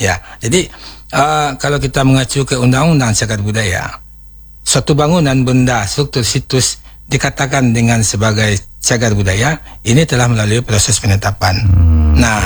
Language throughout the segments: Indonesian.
Ya, jadi kalau kita mengacu ke Undang-Undang Cagar Budaya, suatu bangunan, benda, struktur, situs dikatakan dengan sebagai cagar budaya, ini telah melalui proses penetapan. Nah,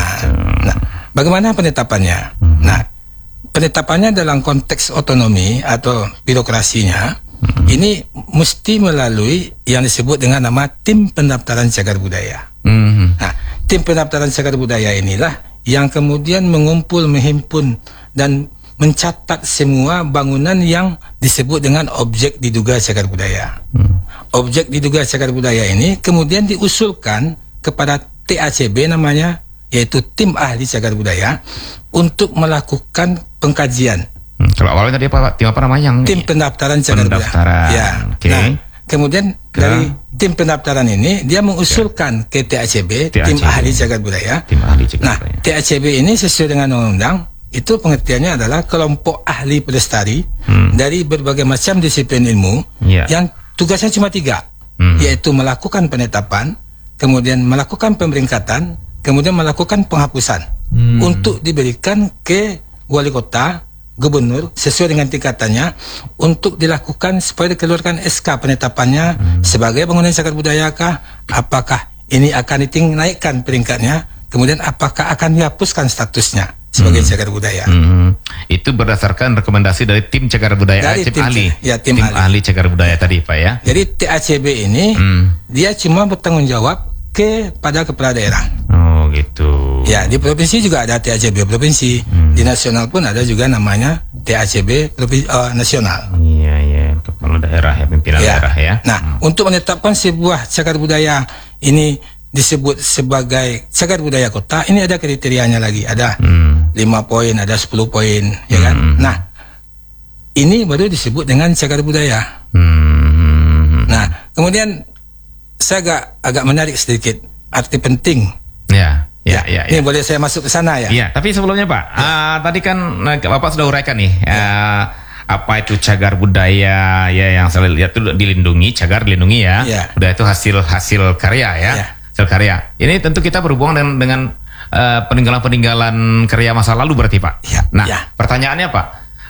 bagaimana penetapannya? Nah, penetapannya dalam konteks otonomi atau birokrasinya, ini mesti melalui yang disebut dengan nama Tim Pendaftaran Cagar Budaya. Nah, Tim Pendaftaran Cagar Budaya inilah yang kemudian mengumpul, menghimpun dan mencatat semua bangunan yang disebut dengan objek diduga cagar budaya. Objek diduga cagar budaya ini kemudian diusulkan kepada TACB namanya, yaitu Tim Ahli Cagar Budaya, untuk melakukan pengkajian. Kalau awalnya tadi apa, tim apa namanya? Tim Pendaftaran Cagar Budaya. Ya. Okay. Nah, kemudian dari tim pendaftaran ini dia mengusulkan ke TACB, Tim Ahli Cagar Budaya. Tim Ahli Cagar Nah, Budaya. TACB ini sesuai dengan undang-undang itu pengertiannya adalah kelompok ahli pelestari dari berbagai macam disiplin ilmu yang tugasnya cuma 3, yaitu melakukan penetapan, kemudian melakukan pemeringkatan, kemudian melakukan penghapusan untuk diberikan ke wali kota, gubernur sesuai dengan tingkatannya untuk dilakukan supaya dikeluarkan SK penetapannya sebagai bangunan cagar budayakah, apakah ini akan dinaikkan peringkatnya, kemudian apakah akan dihapuskan statusnya sebagai cagar budaya. Itu berdasarkan rekomendasi dari tim cagar budaya, dari tim ahli. Ya, tim ahli cagar budaya tadi, Pak ya. Jadi TACB ini dia cuma bertanggung jawab kepada kepala daerah. Oh, gitu. Ya, di provinsi juga ada TACB provinsi. Di nasional pun ada juga namanya TACB nasional. Iya, kepala daerah ya, pimpinan daerah ya. Nah, untuk menetapkan sebuah cagar budaya ini disebut sebagai cagar budaya kota, ini ada kriterianya lagi, ada 5 poin, ada 10 poin, ya kan? Nah, ini baru disebut dengan cagar budaya. Nah, kemudian saya agak menarik sedikit arti penting. Ya. Ini boleh saya masuk ke sana ya? Iya, tapi sebelumnya Pak, tadi kan Bapak sudah uraikan nih, apa itu cagar budaya ya, yang saya lihat itu dilindungi, cagar dilindungi ya. Budaya itu hasil karya ya. Karya. Ini tentu kita berhubungan dengan peninggalan-peninggalan karya masa lalu berarti Pak. Pertanyaannya Pak,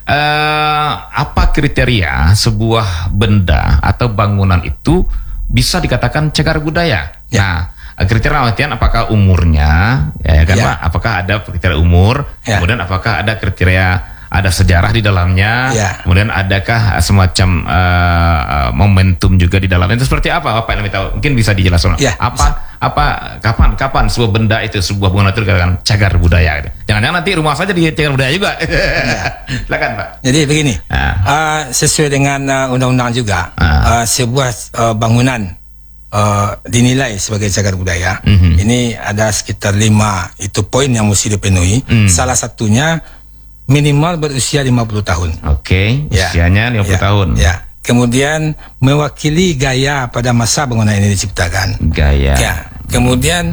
apa kriteria sebuah benda atau bangunan itu bisa dikatakan cagar budaya? Nah, kriteria artian apakah umurnya, ya kan Pak? Apakah ada kriteria umur? Kemudian apakah ada kriteria, ada sejarah di dalamnya, kemudian adakah semacam momentum juga di dalamnya? Itu seperti apa Bapak yang lebih tahu? Mungkin bisa dijelaskan. Kapan sebuah benda itu, sebuah bangunan itu dikatakan cagar budaya? Jangan-jangan nanti rumah saja di cagar budaya juga. Silakan Pak. Jadi begini, sesuai dengan undang-undang juga, sebuah bangunan dinilai sebagai cagar budaya. Ini ada sekitar 5 itu poin yang mesti dipenuhi. Salah satunya minimal berusia 50 tahun. Usianya 50 tahun. Ya. Kemudian mewakili gaya pada masa bangunan ini diciptakan. Kemudian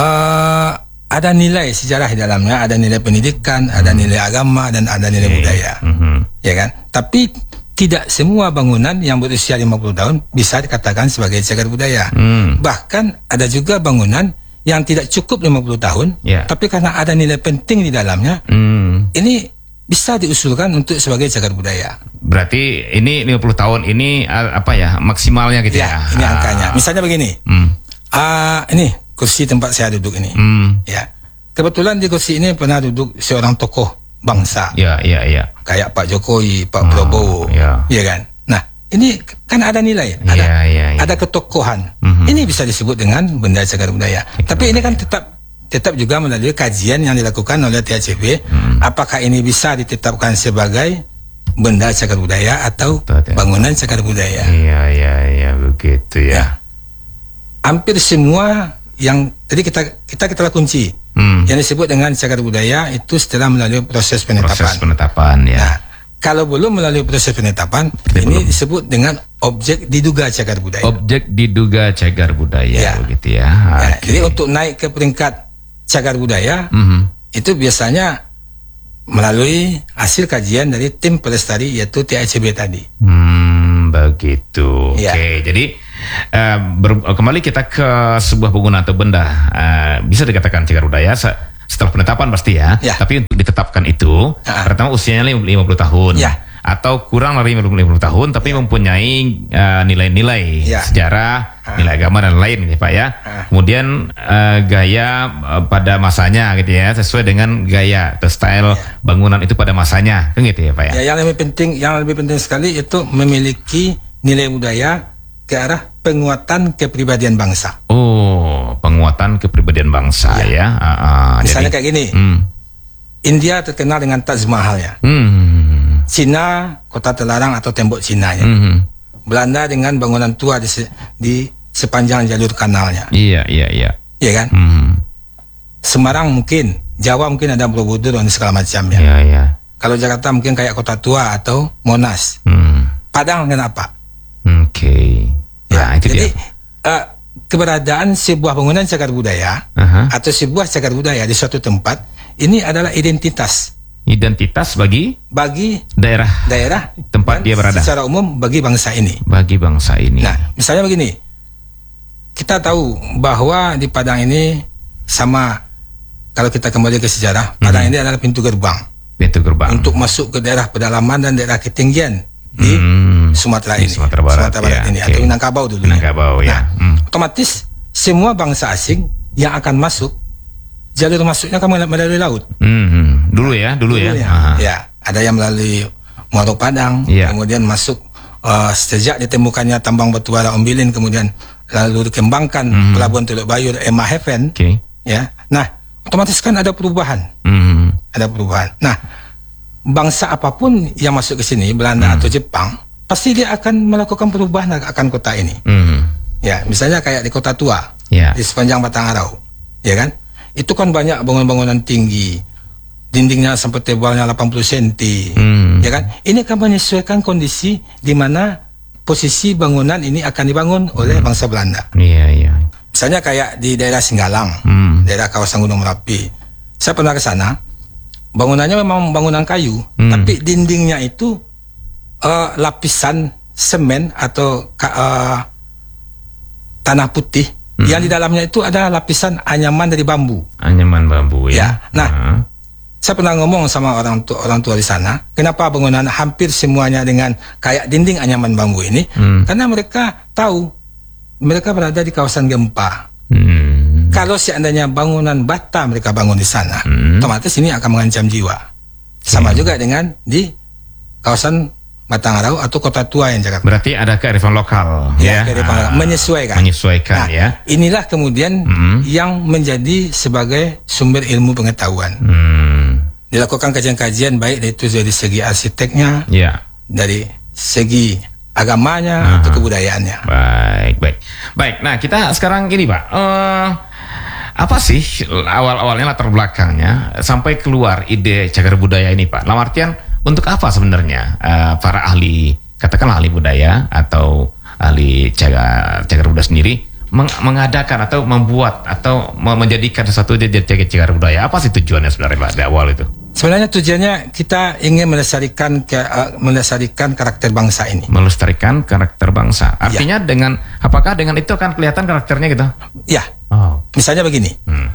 ada nilai sejarah di dalamnya, ada nilai pendidikan, ada nilai agama, dan ada nilai budaya. Ya kan? Tapi tidak semua bangunan yang berusia 50 tahun bisa dikatakan sebagai cagar budaya. Bahkan ada juga bangunan yang tidak cukup 50 tahun, tapi karena ada nilai penting di dalamnya, ini bisa diusulkan untuk sebagai cagar budaya. Berarti ini 50 tahun ini apa ya, maksimalnya gitu ya? Ini angkanya. Misalnya begini, ini kursi tempat saya duduk ini. Ya, kebetulan di kursi ini pernah duduk seorang tokoh bangsa. Kayak Pak Jokowi, Pak Prabowo, ya kan? Nah, ini kan ada nilai, ada ketokohan. Ini bisa disebut dengan benda cagar budaya. Tapi ini kan tetap juga melalui kajian yang dilakukan oleh TACB, apakah ini bisa ditetapkan sebagai benda cagar budaya atau bangunan cagar budaya. Iya, begitu ya. Hampir semua yang tadi kita telah kunci, yang disebut dengan cagar budaya itu setelah melalui proses penetapan. Nah, kalau belum melalui proses penetapan, ini disebut dengan objek diduga cagar budaya. Objek diduga cagar budaya, begitu ya. Jadi untuk naik ke peringkat cagar budaya, itu biasanya melalui hasil kajian dari tim pelestari, yaitu TACB tadi. Begitu. Oke, jadi kembali kita ke sebuah bangunan atau benda bisa dikatakan cagar budaya setelah penetapan pasti ya. Tapi untuk ditetapkan itu, pertama usianya 50 tahun. Atau kurang dari 50 tahun tapi mempunyai nilai-nilai sejarah, nilai agama dan lain gitu Pak ya. Kemudian gaya pada masanya gitu ya, sesuai dengan gaya atau style bangunan itu pada masanya kan gitu ya Pak ya. Yang lebih penting sekali itu memiliki nilai budaya ke arah penguatan kepribadian bangsa. Oh, penguatan kepribadian bangsa ya. Misalnya kayak gini. India terkenal dengan Taj Mahal ya. Cina kota terlarang atau tembok Cina ya. Belanda dengan bangunan tua di sepanjang jalur kanalnya. Iya kan? Semarang mungkin, Jawa mungkin ada Borobudur dan segala macam ya. Kalau Jakarta mungkin kayak kota tua atau Monas. Padang kenapa? Itu jadi keberadaan sebuah bangunan cagar budaya atau sebuah cagar budaya di suatu tempat ini adalah identitas bagi daerah tempat dia berada. Secara umum bagi bangsa ini. Nah, misalnya begini. Kita tahu bahwa di Padang ini sama, kalau kita kembali ke sejarah, Padang ini adalah pintu gerbang untuk masuk ke daerah pedalaman dan daerah ketinggian di Sumatera ini. Sumatera Barat ini atau Minangkabau dulu. Otomatis semua bangsa asing yang akan masuk, jalur masuknya kan melalui laut. Dulu ya. Ada yang melalui Muaro Padang, kemudian masuk sejak ditemukannya tambang batu bara Ombilin, kemudian lalu dikembangkan pelabuhan Teluk Bayur, Emma Haven. Ya. Nah, otomatis kan ada perubahan. Nah, bangsa apapun yang masuk ke sini, Belanda atau Jepang, pasti dia akan melakukan perubahan akan kota ini. Ya, misalnya kayak di Kota Tua, di sepanjang Batang Arau, ya kan? Itu kan banyak bangunan-bangunan tinggi, dindingnya sampai tebalnya 80 cm, ya kan? Ini akan menyesuaikan kondisi di mana posisi bangunan ini akan dibangun oleh bangsa Belanda. Misalnya kayak di daerah Singgalang, daerah kawasan Gunung Merapi. Saya pernah ke sana, bangunannya memang bangunan kayu, tapi dindingnya itu lapisan semen atau tanah putih. Yang di dalamnya itu ada lapisan anyaman dari bambu. Ya. Nah, saya pernah ngomong sama orang tua di sana, kenapa bangunan hampir semuanya dengan kayak dinding anyaman bambu ini? Karena mereka tahu mereka berada di kawasan gempa. Kalau seandainya bangunan bata mereka bangun di sana, otomatis ini akan mengancam jiwa. Sama juga dengan di kawasan Batang Arau atau Kota Tua yang Jakarta. Berarti ada kearifan lokal, kearifan lokal. Menyesuaikan. Nah, ya. Inilah kemudian yang menjadi sebagai sumber ilmu pengetahuan. Dilakukan kajian-kajian baik dari segi arsiteknya, dari segi agamanya atau kebudayaannya. Baik. Nah, kita sekarang gini Pak, apa sih awal-awalnya, latar belakangnya sampai keluar ide cagar budaya ini Pak? Dalam artian untuk apa sebenarnya para ahli, katakanlah ahli budaya atau ahli cagar budaya sendiri mengadakan atau membuat atau menjadikan sesuatu jadi cagar budaya? Apa sih tujuannya sebenarnya Pak di awal itu? Sebenarnya tujuannya kita ingin melestarikan karakter bangsa ini. Melestarikan karakter bangsa. Artinya apakah dengan itu akan kelihatan karakternya gitu? Ya. Misalnya begini.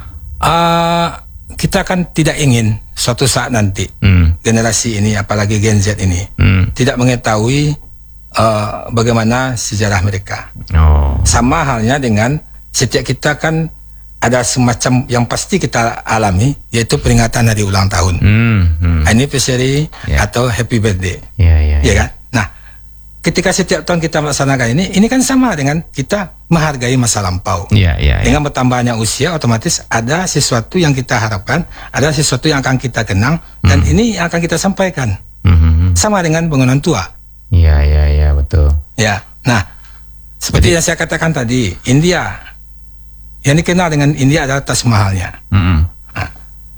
Kita kan tidak ingin suatu saat nanti generasi ini, apalagi Gen Z ini, tidak mengetahui bagaimana sejarah mereka. Sama halnya dengan setiap kita kan ada semacam yang pasti kita alami, yaitu peringatan hari ulang tahun, anniversary atau happy birthday, ya kan? Nah, ketika setiap tahun kita melaksanakan ini kan sama dengan kita menghargai masa lampau. Dengan bertambahnya usia, otomatis ada sesuatu yang kita harapkan, ada sesuatu yang akan kita kenang, dan ini yang akan kita sampaikan. Sama dengan bangunan tua. Betul. Ya, nah, seperti yang saya katakan tadi, India, yang dikenal dengan India adalah Taj Mahalnya. Nah,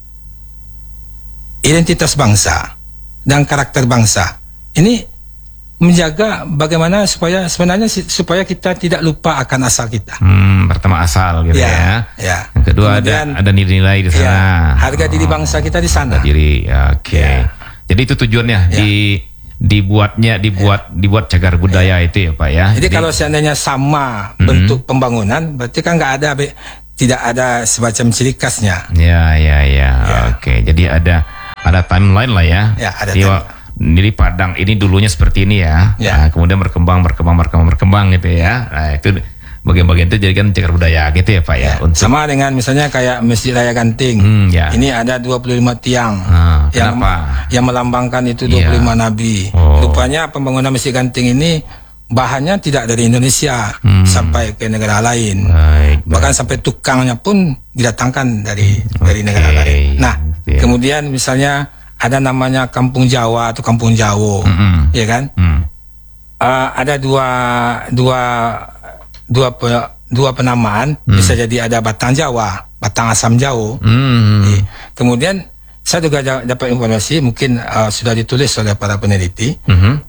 identitas bangsa dan karakter bangsa ini menjaga bagaimana supaya kita tidak lupa akan asal kita. Pertama asal gitu ya. Yang kedua kemudian, ada nilai-nilai di sana. Harga diri bangsa kita di sana. Harga diri. Jadi itu tujuannya dibuat cagar budaya itu ya Pak ya. Jadi kalau seandainya sama bentuk pembangunan, berarti kan nggak ada tidak ada semacam ciri khasnya. Ya. Oke. Jadi ada timeline lah ya. Ya, ada timeline. Jadi Padang ini dulunya seperti ini ya. Nah, kemudian berkembang gitu ya. Nah, itu bagian-bagian itu jadikan cagar budaya gitu ya Pak ya. Sama dengan misalnya kayak Masjid Raya Ganting. Ini ada 25 tiang yang melambangkan itu 25 nabi. Rupanya pembangunan Masjid Ganting ini bahannya tidak dari Indonesia sampai ke negara lain. Bahkan sampai tukangnya pun didatangkan dari negara lain. Nah, kemudian misalnya ada namanya Kampung Jawa atau Kampung Jawo, ya kan? Ada dua penamaan. Bisa jadi ada Batang Jawa, Batang Asam Jawo. Kemudian saya juga dapat informasi, mungkin sudah ditulis oleh para peneliti.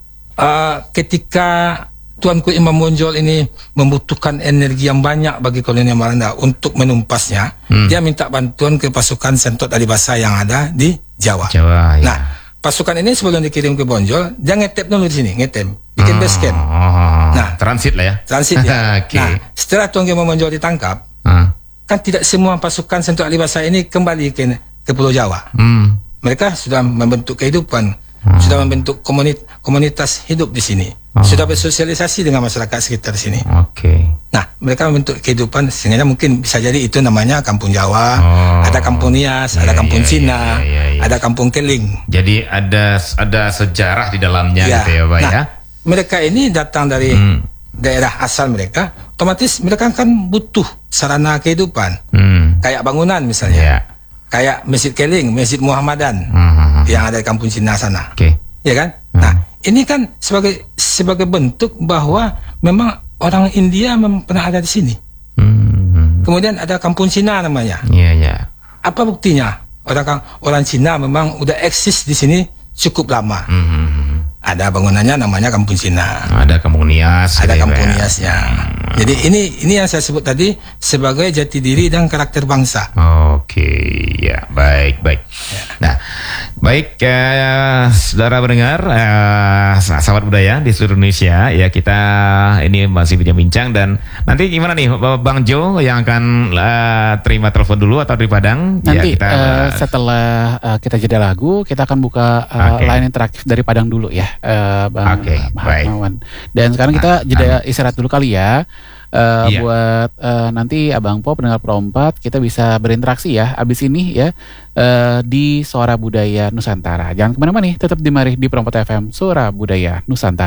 Ketika Tuanku Imam Bonjol ini membutuhkan energi yang banyak bagi kolonial Belanda untuk menumpasnya, dia minta bantuan ke pasukan Sentot Adibasa yang ada di Jawa. Nah, pasukan ini sebelum dikirim ke Bonjol, dia ngetep dulu di sini, bikin base camp. Nah, transit lah ya. Transit ya. Nah, setelah Tuanku Imam Bonjol ditangkap, kan tidak semua pasukan Sentot Adibasa ini kembali ke Pulau Jawa. Mereka sudah membentuk kehidupan, sudah membentuk komunitas hidup di sini. Sudah bersosialisasi dengan masyarakat sekitar sini. Nah, mereka membentuk kehidupan sehingga mungkin bisa jadi itu namanya Kampung Jawa, ada Kampung Nias, ada Kampung Cina, ada Kampung Keling. Jadi ada sejarah di dalamnya gitu ya Pak ya. Mereka ini datang dari daerah asal mereka, otomatis mereka kan butuh sarana kehidupan. Kayak bangunan misalnya. Kayak Masjid Keling, Masjid Muhammadan yang ada di Kampung Cina sana. Ya kan? Nah, ini kan sebagai bentuk bahwa memang orang India pernah ada di sini. Kemudian ada Kampung Cina namanya. Apa buktinya? Orang Cina memang udah eksis di sini cukup lama. Ada bangunannya namanya Kampung Cina. Ada Kampung Nias. Ada Kampung Niasnya. Jadi ini yang saya sebut tadi sebagai jati diri dan karakter bangsa. Ya, baik. Nah, baik saudara pendengar, sahabat budaya di seluruh Indonesia ya, kita ini masih bincang-bincang. Dan nanti gimana nih Bang Jo yang akan terima telepon dulu atau dari Padang? Nanti setelah kita jeda lagu, kita akan buka line interaktif dari Padang dulu ya, Bang Mawan. Dan sekarang kita jeda istirahat dulu kali ya. Buat nanti Abang Po pendengar Pro 4 kita bisa berinteraksi ya abis ini ya di Suara Budaya Nusantara. Jangan kemana-mana nih, tetap di Mari di Pro 4 FM Suara Budaya Nusantara.